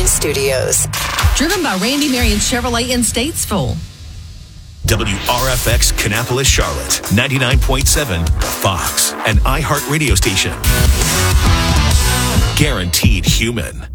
Marion Studios. Driven by Randy Marion Chevrolet in Statesville. WRFX Kannapolis, Charlotte, 99.7 Fox, an iHeart radio station. Guaranteed human.